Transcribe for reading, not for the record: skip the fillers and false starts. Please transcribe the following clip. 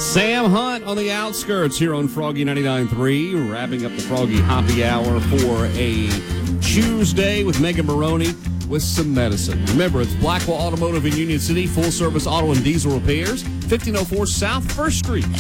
Sam Hunt on the outskirts here on Froggy 99.3, wrapping up the Froggy Hoppy Hour for a Tuesday with Megan Maroney with some medicine. Remember, it's Blackwell Automotive in Union City, full-service auto and diesel repairs, 1504 South 1st Street.